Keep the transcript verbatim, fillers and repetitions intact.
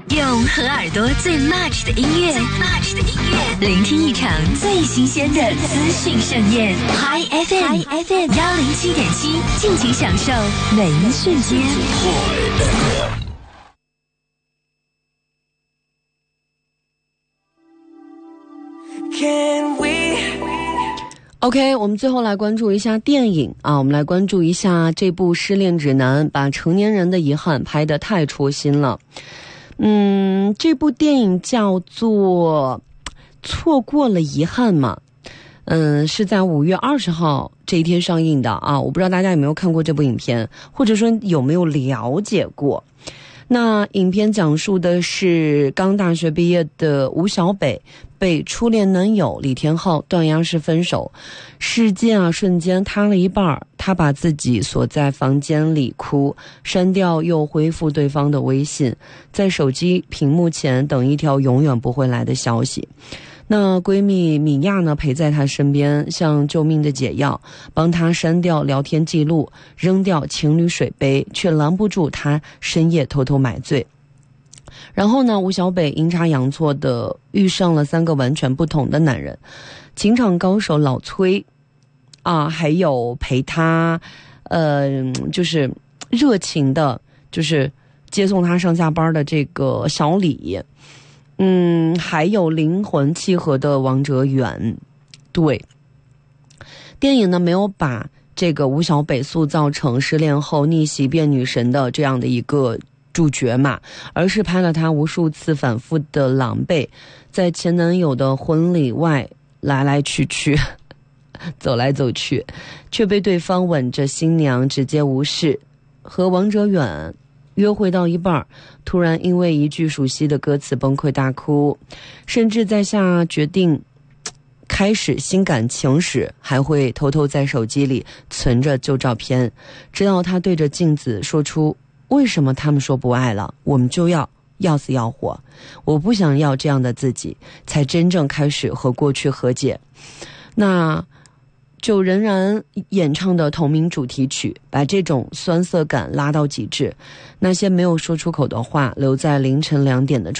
用和耳朵最 match 的音乐，最 match 的音乐，聆听一场最新鲜的资讯盛宴。Hi F M，Hi F M， 幺零七点七，尽情享受每一瞬间。 Can we OK， 我们最后来关注一下电影啊，我们来关注一下这部《失恋指南》，把成年人的遗憾拍得太戳心了。嗯，这部电影叫做《错过了遗憾》嘛，嗯，是在五月二十号这一天上映的啊。我不知道大家有没有看过这部影片，或者说有没有了解过。那影片讲述的是刚大学毕业的吴小北被初恋男友李天浩断崖式分手，世界啊瞬间塌了一半，他把自己锁在房间里哭，删掉又恢复对方的微信，在手机屏幕前等一条永远不会来的消息。那闺蜜米娅呢陪在她身边，像救命的解药，帮她删掉聊天记录，扔掉情侣水杯，却拦不住她深夜偷偷买醉。然后呢，吴小北阴差阳错的遇上了三个完全不同的男人，情场高手老崔啊，还有陪他呃就是热情的就是接送他上下班的这个小李，嗯，还有灵魂契合的王哲元。对，电影呢没有把这个吴小北塑造成失恋后逆袭变女神的这样的一个主角嘛，而是拍了他无数次反复的狼狈，在前男友的婚礼外来来去去走来走去，却被对方吻着新娘直接无视。和王哲远约会到一半，突然因为一句熟悉的歌词崩溃大哭，甚至在下决定开始新感情时，还会偷偷在手机里存着旧照片，直到他对着镜子说出为什么他们说不爱了，我们就要要死要活，我不想要这样的自己，才真正开始和过去和解。那就仍然演唱的同名主题曲，把这种酸涩感拉到极致，那些没有说出口的话留在凌晨两点的